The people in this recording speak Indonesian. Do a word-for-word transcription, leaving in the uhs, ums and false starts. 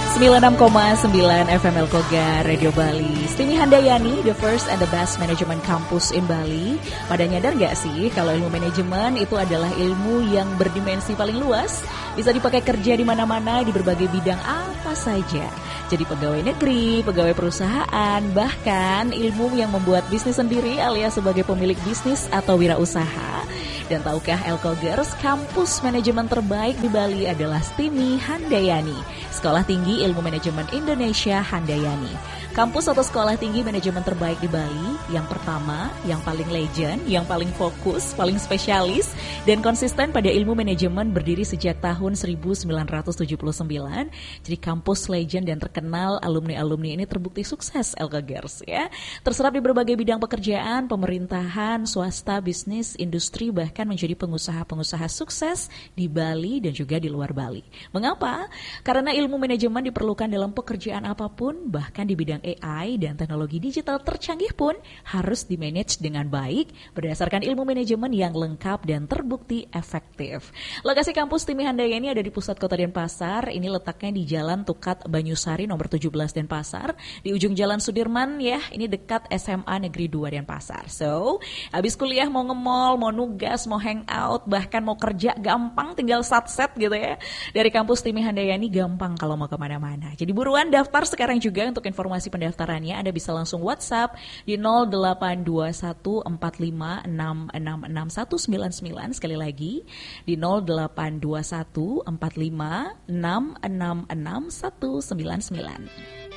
sembilan puluh enam koma sembilan F M Elkoga Radio Bali. Stimi Handayani, the first and the best management campus in Bali. Pada nyadar gak sih kalau ilmu manajemen itu adalah ilmu yang berdimensi paling luas, bisa dipakai kerja di mana-mana di berbagai bidang apa saja. Jadi pegawai negeri, pegawai perusahaan, bahkan ilmu yang membuat bisnis sendiri alias sebagai pemilik bisnis atau wirausaha. Dan tahukah Elkogers, kampus manajemen terbaik di Bali adalah Stimi Handayani, Sekolah Tinggi Ilmu Manajemen Indonesia Handayani. Kampus atau sekolah tinggi manajemen terbaik di Bali, yang pertama, yang paling legend, yang paling fokus, paling spesialis, dan konsisten pada ilmu manajemen berdiri sejak tahun seribu sembilan ratus tujuh puluh sembilan. Jadi kampus legend dan terkenal, alumni-alumni ini terbukti sukses Elkogers ya. Terserap di berbagai bidang pekerjaan, pemerintahan, swasta, bisnis, industri, bahkan menjadi pengusaha-pengusaha sukses di Bali dan juga di luar Bali. Mengapa? Karena ilmu manajemen diperlukan dalam pekerjaan apapun, bahkan di bidang A I dan teknologi digital tercanggih pun harus dimanage dengan baik berdasarkan ilmu manajemen yang lengkap dan terbukti efektif. Lokasi kampus Stimi Handayani ada di pusat kota Denpasar. Ini letaknya di Jalan Tukat Banyusari nomor tujuh belas Denpasar, di ujung Jalan Sudirman ya. Ini dekat S M A Negeri dua Denpasar. So, habis kuliah mau nge-mall, mau nugas, mau hangout, bahkan mau kerja gampang, tinggal satset gitu ya. Dari kampus Stimi Handayani gampang kalau mau kemana-mana. Jadi buruan daftar sekarang juga. Untuk informasi pendaftarannya Anda bisa langsung WhatsApp di nol delapan dua satu empat lima enam enam enam satu sembilan sembilan. Sekali lagi di nol delapan dua satu empat lima enam enam enam satu sembilan sembilan.